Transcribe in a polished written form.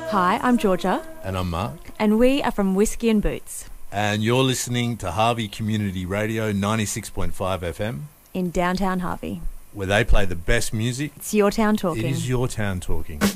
Hi, I'm Georgia. And I'm Mark. And we are from Whiskey and Boots. And you're listening to Harvey Community Radio 96.5 FM. In downtown Harvey. Where they play the best music. It's your town talking. It is your town talking.